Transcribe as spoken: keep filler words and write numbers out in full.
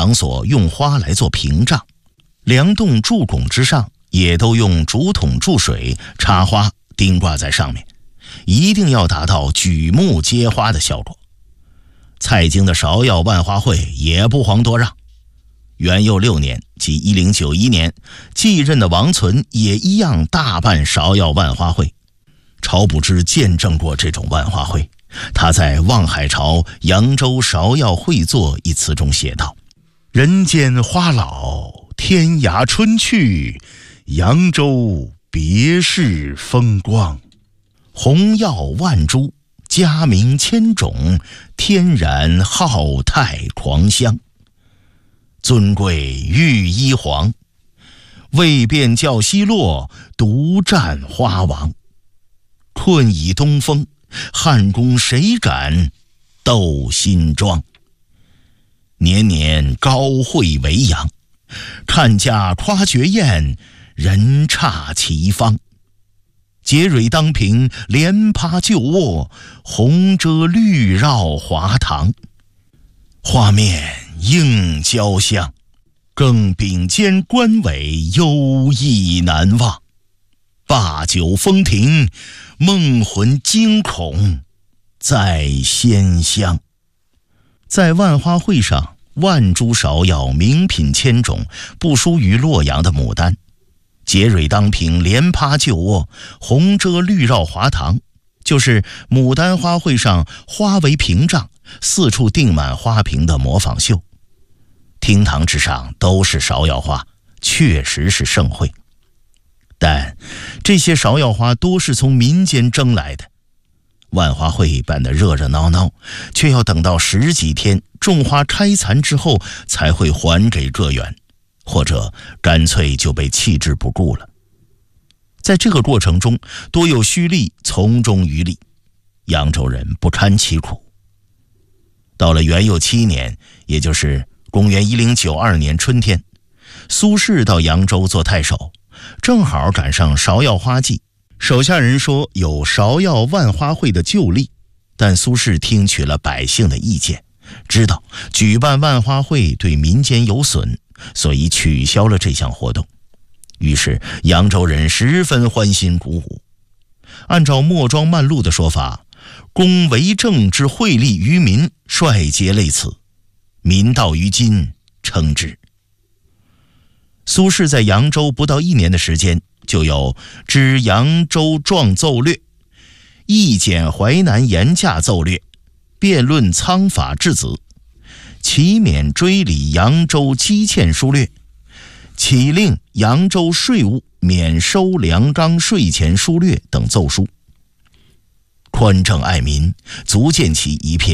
场所用花来做屏障，梁栋柱拱之上也都用竹筒注水，插花钉挂在上面，一定要达到举目皆花的效果。蔡京的芍药万花会也不遑多让。元佑六年，即一零九一年，继任的王存也一样大办芍药万花会。晁补之见证过这种万花会，他在《望海潮扬州芍药会作》一词中写道：人间花老，天涯春去，扬州别是风光。红药万株，佳名千种，天然浩泰狂香。尊贵御衣皇，未变教西落，独占花王。困倚东风，汉宫谁敢斗新庄？年年高会为阳，看家夸绝艳，人差其芳。结蕊当平，莲趴就卧，红遮绿绕华堂。画面映交香，更秉兼官委，优异难忘。罢酒风停，梦魂惊恐在仙乡。在万花会上，万株芍药名品千种，不输于洛阳的牡丹。结蕊当平，莲趴就卧，红遮绿绕华堂，就是牡丹花会上花为屏障，四处钉满花瓶的模仿秀。厅堂之上都是芍药花，确实是盛会。但这些芍药花多是从民间征来的，万花会办得热热闹闹，却要等到十几天种花开残之后才会还给各园，或者干脆就被弃之不顾了。在这个过程中，多有胥吏从中渔利，扬州人不堪其苦。到了元佑七年，也就是公元一零九二年春天，苏轼到扬州做太守，正好赶上芍药花季。手下人说有芍药万花会的旧例，但苏轼听取了百姓的意见，知道举办万花会对民间有损，所以取消了这项活动。于是扬州人十分欢欣鼓舞。按照莫庄漫录的说法，公为政之惠利于民，率皆类此，民道于今称之。苏轼在扬州不到一年的时间，就有知扬州状奏略、议简淮南言价奏略、辩论仓法治子、启免追理扬州积欠书略、启令扬州税务免收粮纲税钱书略等奏书，宽政爱民，足见其一片